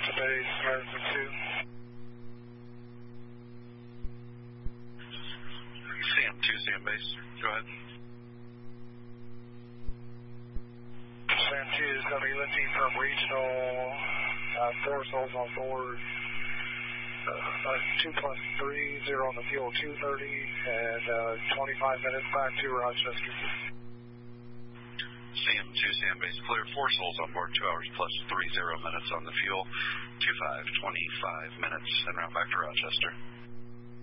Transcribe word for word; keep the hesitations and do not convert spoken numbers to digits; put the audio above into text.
to base, American two. C M two, C M base. Go ahead. C M two is going to be lifting from regional, uh, four souls on board, uh, two plus three, zero on the fuel, two thirty, and uh, twenty-five minutes back to Rochester. C M two, C M base clear, four souls on board, two hours plus three, zero minutes on the fuel, two five, twenty-five minutes, en route back to Rochester.